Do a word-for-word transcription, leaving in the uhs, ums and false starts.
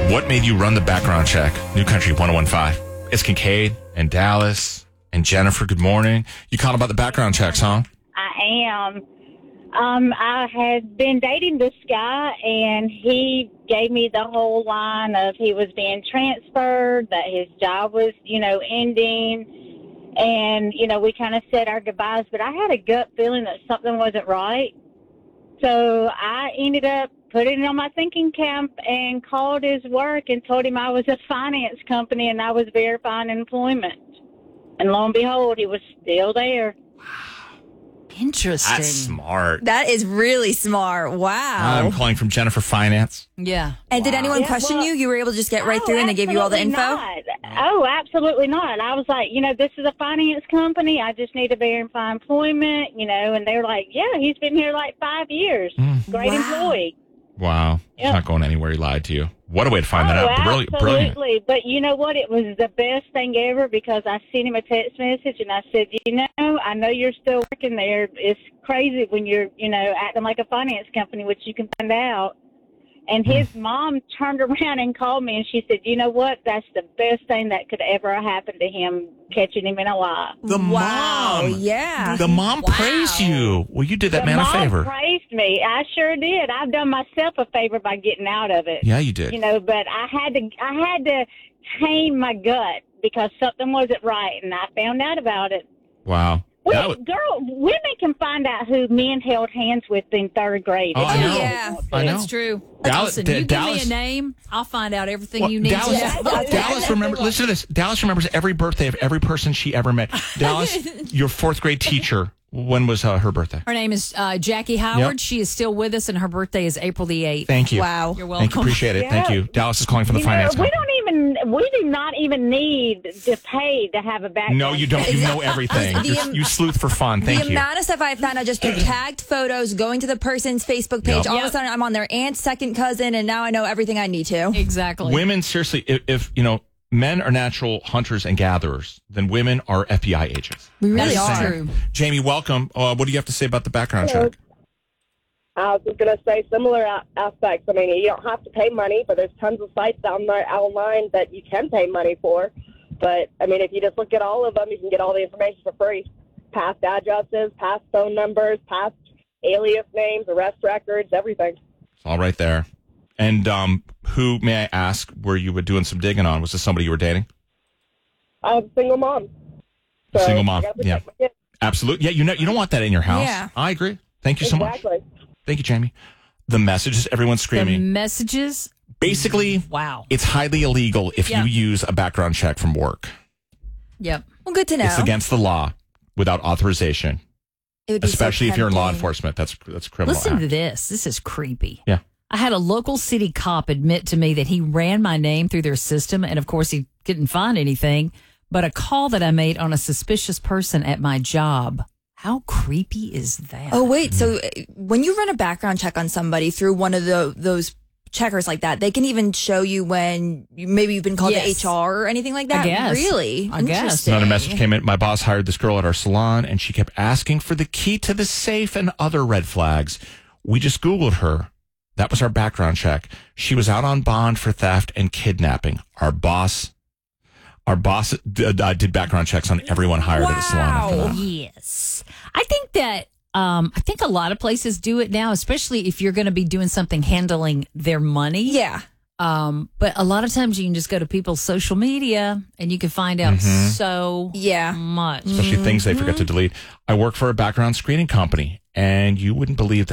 What made you run the background check? New Country one oh one five. It's Kincaid and Dallas and Jennifer. Good morning. You called about the background checks, huh? I am. Um, I had been dating this guy, and he gave me the whole line of he was being transferred, that his job was, you know, ending. And, you know, we kind of said our goodbyes, but I had a gut feeling that something wasn't right. So I ended up putting it on my thinking cap and called his work and told him I was a finance company and I was verifying employment. And lo and behold, he was still there. Interesting. That's smart. That is really smart. Wow. I'm calling from Jennifer Finance. Yeah. And Wow. did anyone Yeah, question well- you? You were able to just get right Oh, through and they gave you all the info? absolutely not. Oh, absolutely not. I was like, you know, this is a finance company. I just need to verify employment, you know, and they were like, yeah, he's been here like five years. Mm. Great Wow. employee. Wow. He's Yep. not going anywhere. He lied to you. What a way to find that Oh, out. Brilliant. absolutely. Brilliant. But you know what? It was the best thing ever because I sent him a text message and I said, you know, I know you're still working there. It's crazy when you're, you know, acting like a finance company, which you can find out. And his mom turned around and called me and she said, you know what? That's the best thing that could ever happen to him, catching him in a lie. The Wow. mom. Yeah. The mom Wow. praised you. Well, you did that The man a mom favor. praised me. I sure did. I've done myself a favor by getting out of it. Yeah, you did. You know, but I had to I had to tame my gut because something wasn't right, and I found out about it. Wow. We, That was- girl, women can find out who men held hands with in third grade. Oh, if I they know. really Yeah. want to. I know. That's true. Dallas- Listen, Da- you give Dallas- me a name, I'll find out everything Well, you need Dallas, to know. Yeah. Dallas remember. Listen to this. Dallas remembers every birthday of every person she ever met. Dallas, your fourth grade teacher. When was uh, her birthday? Her name is uh, Jackie Howard. Yep. She is still with us, and her birthday is April the eighth. Thank you. Wow. You're welcome. Thank you. Appreciate it. Thank Yeah. you. Dallas is calling from the You know, finance we company. don't even we do not even need to pay to have a background. No, you don't. You know everything. The You're- am- you sleuth for fun. Thank the you. amount of stuff I found out just through tagged photos, going to the person's Facebook page. Yep. All of Yep. a sudden, I'm on their aunt's second cousin, and now I know everything I need to. Exactly. Women, seriously, if, if you know, men are natural hunters and gatherers, then women are F B I agents. We really Just are. saying. True. Jamie, welcome. Uh, what do you have to say about the background Hello. check? I was just going to say similar a- aspects. I mean, you don't have to pay money, but there's tons of sites down there online that you can pay money for. But, I mean, if you just look at all of them, you can get all the information for free. Past addresses, past phone numbers, past alias names, arrest records, everything. It's all right there. And um, who, may I ask, were you doing some digging on? Was this somebody you were dating? I'm a single mom. So Single mom, I gotta yeah. protect my kids. Absolutely. Yeah, you know, you don't want that in your house. Yeah. I agree. Thank you so much. Exactly. Thank you, Jamie. The messages, everyone's The screaming. messages. Basically, Wow. it's highly illegal if Yeah. you use a background check from work. Yep. Well, good to know. It's against the law without authorization, It would be so especially if you're in law tempting. enforcement. That's that's a criminal Listen act. to this. This is creepy. Yeah. I had a local city cop admit to me that he ran my name through their system, and of course, he couldn't find anything but a call that I made on a suspicious person at my job. How creepy is that? Oh, wait. So uh, when you run a background check on somebody through one of the, those checkers like that, they can even show you when you, maybe you've been called Yes. to H R or anything like that? I guess. Really? I guess. Interesting. Another message came in. My boss hired this girl at our salon, and she kept asking for the key to the safe and other red flags. We just Googled her. That was our background check. She was out on bond for theft and kidnapping. Our boss, our boss did, uh, did background checks on everyone hired at the salon. After Wow. that. Yes. I think that um, I think a lot of places do it now, especially if you're going to be doing something handling their money. Yeah. Um, but a lot of times you can just go to people's social media and you can find out Mm-hmm. so Yeah. much. Especially things they forget to delete. I work for a background screening company, and you wouldn't believe